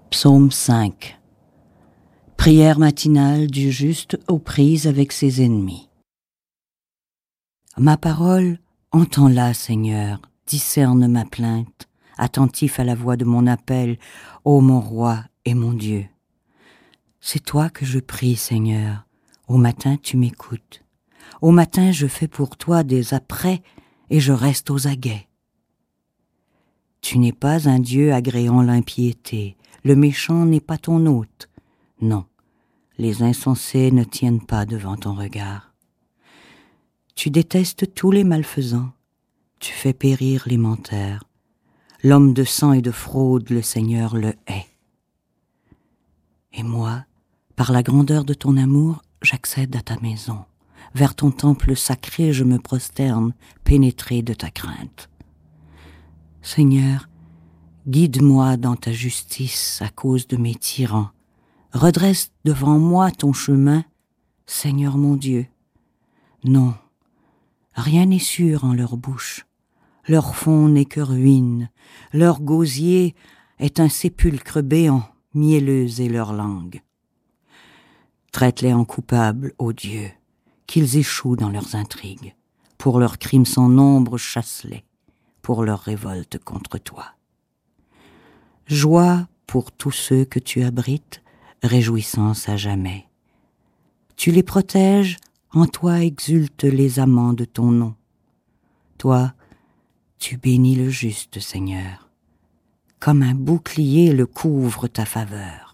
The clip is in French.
Psaume 5. Prière matinale du juste aux prises avec ses ennemis. Ma parole, entends-la, Seigneur, discerne ma plainte, attentif à la voix de mon appel, ô mon roi et mon Dieu. C'est toi que je prie, Seigneur. Au matin, tu m'écoutes. Au matin, je fais pour toi des apprêts et je reste aux aguets. Tu n'es pas un Dieu agréant l'impiété. Le méchant n'est pas ton hôte. Non, les insensés ne tiennent pas devant ton regard. Tu détestes tous les malfaisants. Tu fais périr les menteurs. L'homme de sang et de fraude, le Seigneur le hait. Et moi, par la grandeur de ton amour, j'accède à ta maison. Vers ton temple sacré, je me prosterne, pénétré de ta crainte. Seigneur, guide-moi dans ta justice à cause de mes tyrans. Redresse devant moi ton chemin, Seigneur mon Dieu. Non, rien n'est sûr en leur bouche. Leur fond n'est que ruine. Leur gosier est un sépulcre béant, mielleuse est leur langue. Traite-les en coupables, ô Dieu, qu'ils échouent dans leurs intrigues. Pour leurs crimes sans nombre, chasse-les, pour leur révolte contre toi. Joie pour tous ceux que tu abrites, réjouissance à jamais. Tu les protèges, en toi exultent les amants de ton nom. Toi, tu bénis le juste, Seigneur. Comme un bouclier le couvre ta faveur.